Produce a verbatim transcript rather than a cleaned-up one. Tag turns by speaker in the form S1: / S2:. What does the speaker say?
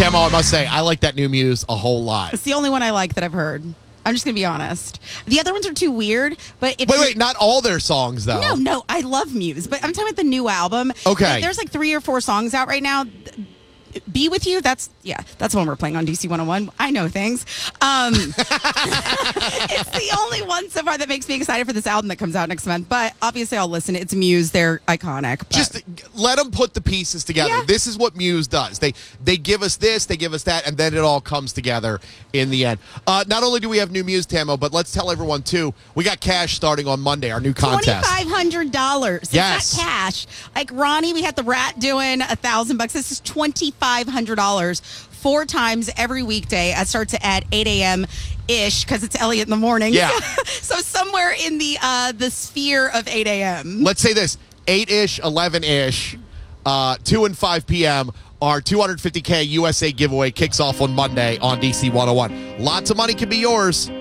S1: Tammo, I must say, I like that new Muse a whole lot.
S2: It's the only one I like that I've heard. I'm just going to be honest. The other ones are too weird. But if
S1: Wait, wait, not all their songs, though.
S2: No, no, I love Muse. But I'm talking about the new album.
S1: Okay.
S2: There's like three or four songs out right now. Be With You, that's, yeah, that's one we're playing on D C one oh one. I know things. Um, it's the only one so far that makes me excited for this album that comes out next month. But obviously I'll listen. It's Muse. They're iconic. But.
S1: Just let them put the pieces together.
S2: Yeah.
S1: This is what Muse does. They they give us this, they give us that, and then it all comes together in the end. Uh, not only do we have new Muse, Tammo, but let's tell everyone, too, we got cash starting on Monday, our new contest.
S2: twenty-five hundred dollars.
S1: Yes.
S2: It's not cash. Like Ronnie, we had the Rat doing a thousand bucks. This is twenty-five hundred dollars four times every weekday. It starts at eight a.m. ish because it's Elliot in the morning.
S1: Yeah.
S2: So somewhere in the uh, the sphere of eight a.m.
S1: Let's say this, eight-ish, eleven-ish, uh, two and five p.m., our two hundred fifty K U S A giveaway kicks off on Monday on D C one oh one. Lots of money can be yours.